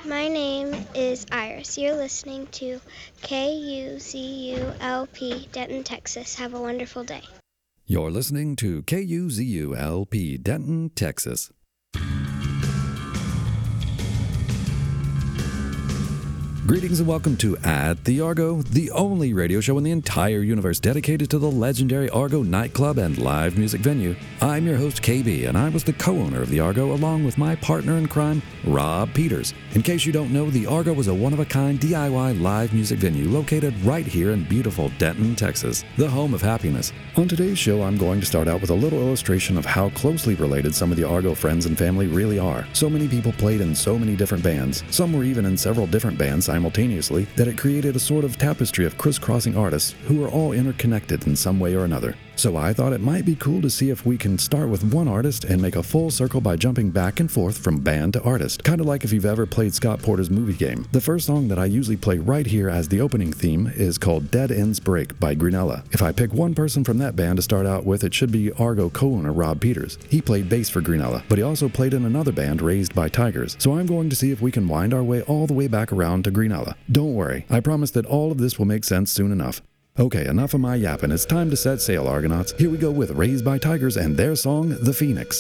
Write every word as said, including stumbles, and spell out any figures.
My name is Iris. You're listening to K U Z U L P, Denton, Texas. Have a wonderful day. You're listening to K U Z U L P, Denton, Texas. Greetings and welcome to At the Argo, the only radio show in the entire universe dedicated to the legendary Argo nightclub and live music venue. I'm your host, K B, and I was the co-owner of the Argo along with my partner in crime, Rob Peters. In case you don't know, the Argo was a one-of-a-kind D I Y live music venue located right here in beautiful Denton, Texas, the home of happiness. On today's show, I'm going to start out with a little illustration of how closely related some of the Argo friends and family really are. So many people played in so many different bands. Some were even in several different bands simultaneously, that it created a sort of tapestry of crisscrossing artists who are all interconnected in some way or another. So I thought it might be cool to see if we can start with one artist and make a full circle by jumping back and forth from band to artist, kind of like if you've ever played Scott Porter's movie game. The first song that I usually play right here as the opening theme is called Dead Ends Break by Greenella. If I pick one person from that band to start out with, it should be Argo co-owner Rob Peters. He played bass for Greenella, but he also played in another band, Raised by Tigers. So I'm going to see if we can wind our way all the way back around to Greenella. Don't worry, I promise that all of this will make sense soon enough. Okay, enough of my yapping. It's time to set sail, Argonauts. Here we go with Raised by Tigers and their song, The Phoenix.